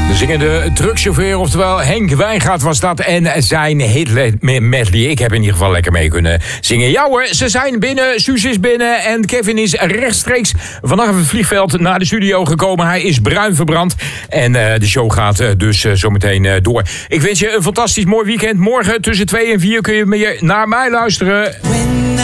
De zingende truckchauffeur, oftewel Henk Wijngaard was dat. En zijn hit medley. Ik heb in ieder geval lekker mee kunnen zingen. Ja hoor, ze zijn binnen, Suus is binnen en Kevin is rechtstreeks vanaf het vliegveld naar de studio gekomen. Hij is bruin verbrand en de show gaat dus zometeen door. Ik wens je een fantastisch mooi weekend. Morgen tussen 2 en 4 kun je meer naar mij luisteren.